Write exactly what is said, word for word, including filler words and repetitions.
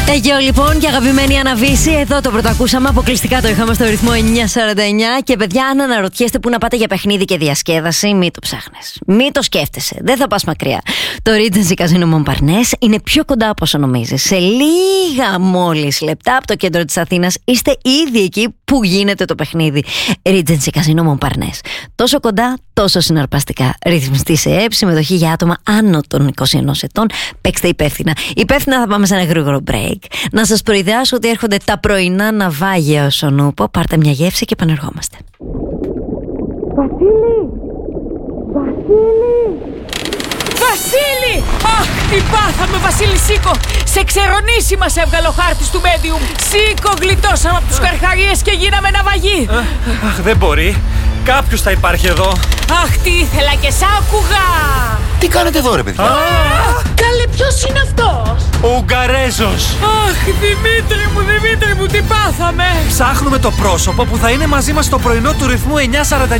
Αιγαίο λοιπόν και αγαπημένη Αναβίση, εδώ το πρωτοακούσαμε. Αποκλειστικά το είχαμε στο ρυθμό εννιά σαράντα εννιά. Και παιδιά, αν αναρωτιέστε πού να πάτε για παιχνίδι και διασκέδαση, μην το ψάχνεις. Μην το σκέφτεσαι. Δεν θα πας μακριά. Το Regency Casino Montparnasse είναι πιο κοντά από όσο νομίζεις. Σε λίγα μόλις λεπτά από το κέντρο της Αθήνας είστε ήδη εκεί που γίνεται το παιχνίδι. Regency Casino Montparnasse. Τόσο κοντά, τόσο συναρπαστικά. Ρυθμιστή σε ΕΕΠ, συμμετοχή για άτομα άνω των είκοσι ενός ετών. Παίξτε υπεύθυνα. Υπεύθυνα θα πάμε σε ένα γρήγορο break. Να σας προειδεάσω ότι έρχονται τα πρωινά ναυάγια ως ο Νούπο. Πάρτε μια γεύση και επανερχόμαστε. Βασίλη! Βασίλη! Βασίλη! Αχ, τι πάθαμε, Βασίλη, σήκω! Σε ξερονήσει μας έβγαλε ο χάρτης του medium. Σήκω, γλιτώσαμε από τους καρχαρίες και γίναμε ναυαγοί. Αχ, δεν μπορεί. Κάποιος θα υπάρχει εδώ. Αχ, τι ήθελα και σ' άκουγα! Τι κάνετε εδώ, ρε παιδιά? Καλέ, ποιος είναι αυτός? Ο Ουγγαρέζος. Αχ, Δημήτρη μου, Δημήτρη μου, τι πάθαμε! Ψάχνουμε το πρόσωπο που θα είναι μαζί μας στο πρωινό του ρυθμού εννιά σαράντα εννιά.